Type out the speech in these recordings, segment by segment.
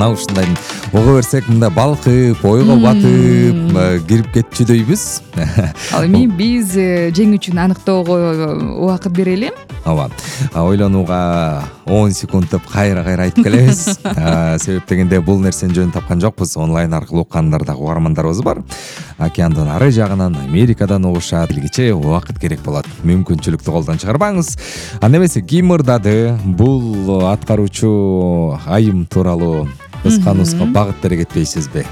мына ушундай ого берсек мында балкып ойго батып кирип кетчүдөйбүз. Ал эми биз жеңүүчүн аныктоого убакыт берели. Ооба. Ойлонууга 10 секунд деп кайра айтып келебиз. Себеп дегенде бул нерсени жөн тапкан жокпуз. Онлайн аркылуу уккандар дагы угармандарыбыз бар. Океандын ары жагынан Америкадан угушат. Билгиче убакыт керек болот. Мүмкүнчүлүктү колдон чыгарбаңыз. Анда эмесе ким ырдады? Бул аткаруучу айым тууралуу кыска багыт бере кетпейсизби?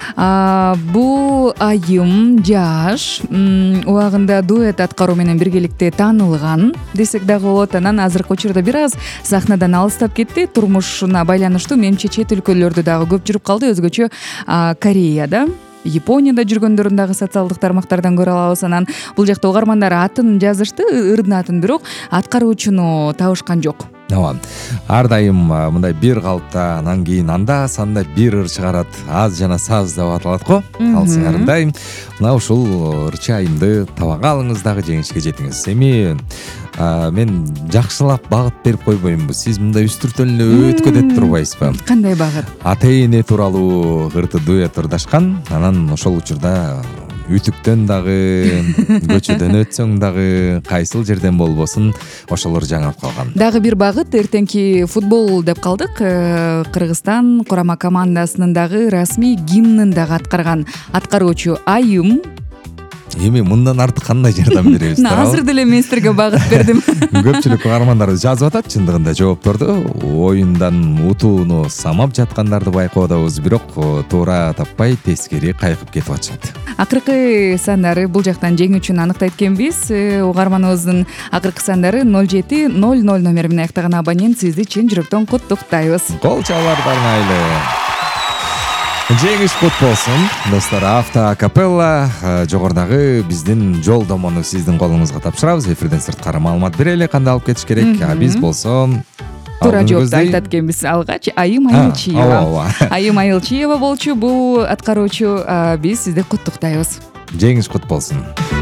Бул айым жаш, убагында дуэт аткаруу менен биргеликте таанылган десек дагы болот. Анан азыркы учурда бир аз сахнадан алыстап кетти. Турмушуна байланыштуу менимче чет өлкөлөрдө дагы көп жүрүп калды. Өзгөчө Кореяда, Японияда жүргөндөрүн дагы социалдык тармактардан көрө алабыз. Анан бул жакта угармандар атын жазышты, ырдын атын, бирок аткаруучуну табышкан жок. Ооба. Ар дайым мындай бир калыпта, анан кийин анда санда бир ыр чыгарат. Аз жана саз деп аталат го. Ал сыңарындай. Мына ушул ырчы айымды табага алыңыз дагы жеңишке жетиңиз. Эми мен жакшылап багыт берип койбоймунбу. Сиз мындай үстүртөлүнө өткө деп турбайсызбы? Кандай багыт? Ата-эне тууралуу ырды дуэт ырдашкан. Анан ошол учурда үтүктөн дагы, көчөдөн өтсөң дагы, кайсыл жерден болбосун ошолор жаңырап калган. Дагы бир багыт эртеңки футбол деп калдык. Кыргызстан курама командасынын дагы расмий гимнин дагы аткарган аткаруучу айым. Эми мындан артык кандай жардам беребиз? Азыр деле мен силерге багыт бердим. Көпчүлүк угармандарыбыз жазып атат чындыгында жоопторду. Оюндан утууну самап жаткандарды байкоодобуз, бирок туура таппай тескери кайкып кетип атышат. Акыркы сандары бул жактан жеңүүчүн аныктайт экенбиз. Угарманыбыздын акыркы сандары 0700 номери менен аяктаган абонент сизди чын жүрөктөн куттуктайбыз. Кол чабууларды арнайлы. Жеңиш кут болсун, достор. Авто Акапелла жогорудагы биздин жолдомону сиздин колуңузга тапшырабыз. Эфирден сырткары маалымат берели, кандай алып кетиш керек. Биз болсо туура жоопту айтат экенбиз. Алгач Айым Айылчиева. Айым Айылчиева болчу бул аткаруучу. Биз сизди куттуктайбыз. Жеңиш кут болсун.